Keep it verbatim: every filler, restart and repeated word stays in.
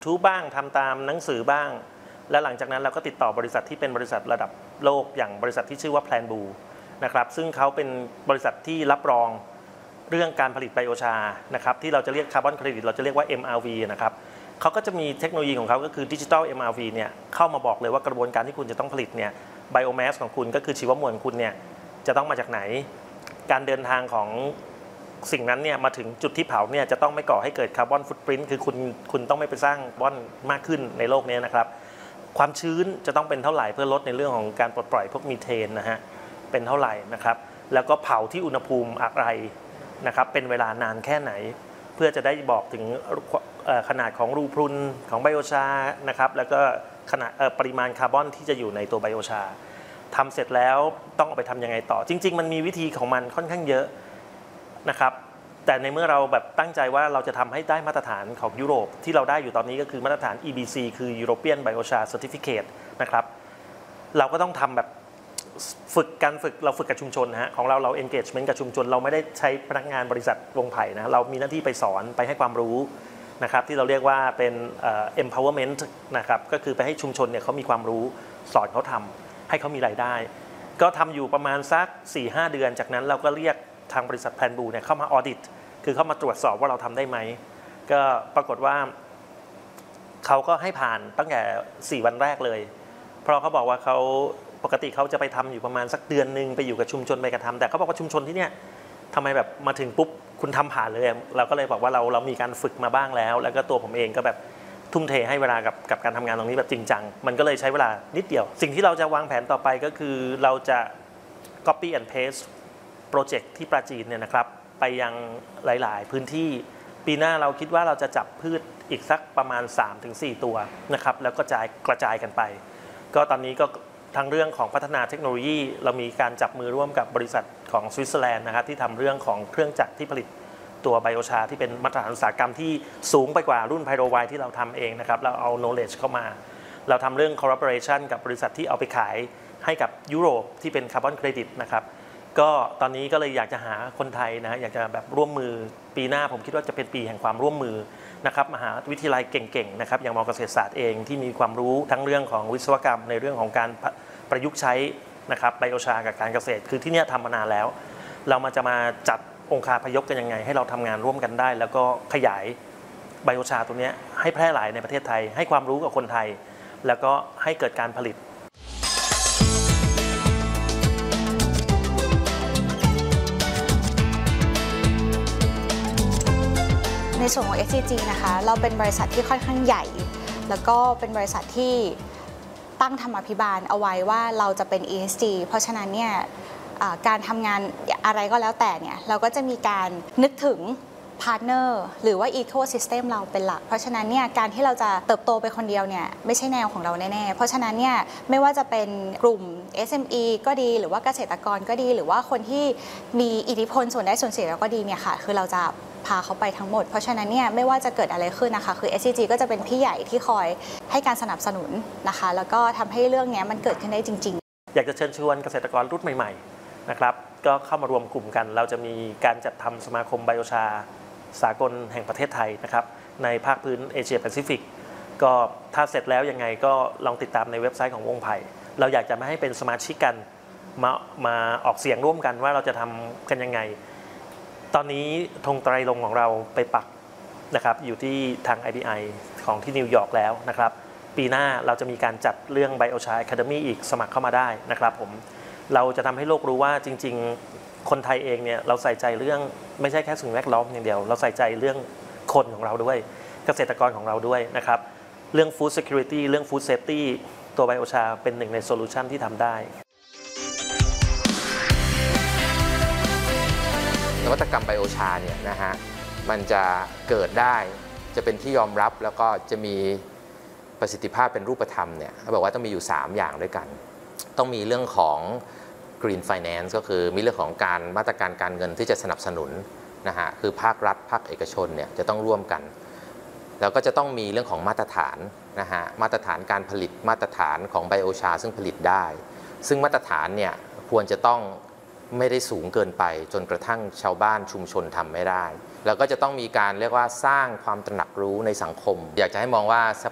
ทูบ้างทำตามหนังสือบ้างและหลังจากนั้นเราก็ติดต่อบริษัทที่เป็นบริษัทระดับโลกอย่างบริษัทที่ชื่อว่า Plan Blue นะครับซึ่งเขาเป็นบริษัทที่รับรองเรื่องการผลิตไบโอชานะครับที่เราจะเรียกคาร์บอนเครดิตเราจะเรียกว่า เอ็ม อาร์ วี นะครับเขาก็จะมีเทคโนโลยีของเขาก็คือดิจิทัล เอ็ม อาร์ วี เนี่ยเข้ามาบอกเลยว่ากระบวนการที่คุณจะต้องผลิตเนี่ยไบโอแมสของคุณก็คือชีวมวลของคุณเนี่ยจะต้องมาจากไหนการเดินทางของสิ่งนั้นเนี่ยมาถึงจุดที่เผาเนี่ยจะต้องไม่ก่อให้เกิดคาร์บอนฟุตปรินท์คือคุณคุณต้องไม่ไปสร้างคาร์บอนมากขึ้นในโลกนี้นะครับความชื้นจะต้องเป็นเท่าไหร่เพื่อลดในเรื่องของการปลดปล่อยพวกมีเทนนะฮะเป็นเท่าไหร่นะครับแล้วก็เผาที่อุณหภูมิอะไรนะครับเป็นเวลานานแค่ไหนเพื่อจะได้บอกถึงขนาดของรูพรุนของไบโอชานะครับแล้วก็ขนาดปริมาณคาร์บอนที่จะอยู่ในตัวไบโอชาทำเสร็จแล้วต้องเอาไปทำยังไงต่อจริงๆมันมีวิธีของมันค่อนข้างเยอะนะครับแต่ในเมื่อเราแบบตั้งใจว่าเราจะทำให้ได้มาตรฐานของยุโรปที่เราได้อยู่ตอนนี้ก็คือมาตรฐาน อี บี ซี คือ European Biochar Certificate นะครับเราก็ต้องทำแบบฝึกการฝึกเราฝึกกับชุมชนนะฮะของเราเรา engagement กับชุมชนเราไม่ได้ใช้พนักงานบริษัทวงไผ่นะเรามีหน้าที่ไปสอนไปให้ความรู้นะครับที่เราเรียกว่าเป็น empowerment นะครับก็คือไปให้ชุมชนเนี่ยเขามีความรู้สอนเขาทำให้เขามีรายได้ก็ทำอยู่ประมาณสัก สี่ห้า เดือนจากนั้นเราก็เรียกทางบริษัท Plan Blue เนี่ยเข้ามาออดิตคือเข้ามาตรวจสอบว่าเราทำได้ไหมก็ปรากฏว่าเขาก็ให้ผ่านตั้งแต่สี่วันแรกเลยเพราะเขาบอกว่าเขาปกติเขาจะไปทำอยู่ประมาณสักเดือนนึงไปอยู่กับชุมชนไปกระทำแต่เขาบอกว่าชุมชนที่เนี่ยทำไมแบบมาถึงปุ๊บคุณทำผ่านเลยเราก็เลยบอกว่าเราเรามีการฝึกมาบ้างแล้วแล้วก็ตัวผมเองก็แบบทุ่มเทให้เวลากับกับการทำงานตรงนี้แบบจริงจังมันก็เลยใช้เวลานิดเดียวสิ่งที่เราจะวางแผนต่อไปก็คือเราจะ copy and paste โปรเจกต์ที่ปราจีนเนี่ยนะครับไปยังหลายๆพื้นที่ปีหน้าเราคิดว่าเราจะจับพืชอีกสักประมาณ สามถึงสี่ ตัวนะครับแล้วก็กระจายกระจายกันไปก็ตอนนี้ก็ทั้งเรื่องของพัฒนาเทคโนโลยีเรามีการจับมือร่วมกับบริษัทของสวิตเซอร์แลนด์นะครับที่ทำเรื่องของเครื่องจักรที่ผลิตตัวไบโอชาที่เป็นมาตรฐานอุตสาหกรรมที่สูงไปกว่ารุ่นไพโรไวที่เราทำเองนะครับเราเอา knowledge เข้ามาเราทำเรื่อง collaboration กับบริษัทที่เอาไปขายให้กับยุโรปที่เป็นคาร์บอนเครดิตนะครับก็ตอนนี้ก็เลยอยากจะหาคนไทยนะอยากจะแบบร่วมมือปีหน้าผมคิดว่าจะเป็นปีแห่งความร่วมมือนะครับมหาวิทยาลัยเก่งๆนะครับอย่างมอเกษตรศาสตร์เองที่มีความรู้ทั้งเรื่องของวิศวกรรมในเรื่องของการประยุกต์ใช้นะครับไบโอชากับการเกษตรคือที่นี่ทำมานานแล้วเรามาจะมาจัดองค์คาพยพกันยังไงให้เราทำงานร่วมกันได้แล้วก็ขยายไบโอชาตัวนี้ให้แพร่หลายในประเทศไทยให้ความรู้กับคนไทยแล้วก็ให้เกิดการผลิตในส่วนของ เอส ซี จี นะคะเราเป็นบริษัทที่ค่อนข้างใหญ่แล้วก็เป็นบริษัทที่ตั้งธรรมาภิบาลเอาไว้ว่าเราจะเป็น อี เอส จี เพราะฉะนั้นเนี่ยการทำงานอะไรก็แล้วแต่เนี่ยเราก็จะมีการนึกถึงพาร์ทเนอร์หรือว่า Ecosystem เราเป็นหลักเพราะฉะนั้นเนี่ยการที่เราจะเติบโตไปคนเดียวเนี่ยไม่ใช่แนวของเราแน่ๆเพราะฉะนั้นเนี่ยไม่ว่าจะเป็นกลุ่ม เอส เอ็ม อี ก็ดีหรือว่าเกษตรกรก็ดีหรือว่าคนที่มีอิทธิพลส่วนได้ส่วนเสียก็ดีเนี่ยค่ะคือเราจะพาเขาไปทั้งหมดเพราะฉะนั้นเนี่ยไม่ว่าจะเกิดอะไรขึ้นนะคะคือ เอส ซี จี ก็จะเป็นพี่ใหญ่ที่คอยให้การสนับสนุนนะคะแล้วก็ทำให้เรื่องนี้มันเกิดขึ้นได้จริงๆอยากจะเชิญชวนเกษตรกรรุ่นใหม่ๆนะครับก็เข้ามารวมกลุ่มกันเราจะมีการจัดทำสมาคมไบโอชาสากลแห่งประเทศไทยนะครับในภาคพื้นเอเชียแปซิฟิกก็ถ้าเสร็จแล้วยังไงก็ลองติดตามในเว็บไซต์ของวงไผ่เราอยากจะไม่ให้เป็นสมาชิกกันมามาออกเสียงร่วมกันว่าเราจะทำกันยังไงตอนนี้ธงไตรรงค์ของเราไปปักนะครับอยู่ที่ทาง ไอ ดี ไอ ของที่นิวยอร์กแล้วนะครับปีหน้าเราจะมีการจัดเรื่อง Biochar Academy อีกสมัครเข้ามาได้นะครับผมเราจะทำให้โลกรู้ว่าจริงๆคนไทยเองเนี่ยเราใส่ใจเรื่องไม่ใช่แค่สิ่งแวดล้อมอย่างเดียวเราใส่ใจเรื่องคนของเราด้วยเกษตรกรของเราด้วยนะครับเรื่อง Food Security เรื่อง Food Safety ตัว Biochar เป็นหนึ่งในโซลูชันที่ทำได้นวัตกรรมไบโอชาเนี่ยนะฮะมันจะเกิดได้จะเป็นที่ยอมรับแล้วก็จะมีประสิทธิภาพเป็นรูปธรรมเนี่ยเขาบอกว่าต้องมีอยู่สามอย่างด้วยกันต้องมีเรื่องของ Green Finance ก็คือมีเรื่องของการมาตรการการเงินที่จะสนับสนุนนะฮะคือภาครัฐภาคเอกชนเนี่ยจะต้องร่วมกันแล้วก็จะต้องมีเรื่องของมาตรฐานนะฮะมาตรฐานการผลิตมาตรฐานของไบโอชาซึ่งผลิตได้ซึ่งมาตรฐานเนี่ยควรจะต้องไม่ได้สูงเกินไปจนกระทั่งชาวบ้านชุมชนทำไม่ได้แล้วก็จะต้องมีการเรียกว่าสร้างความตระหนักรู้ในสังคม อยากจะให้มองว่า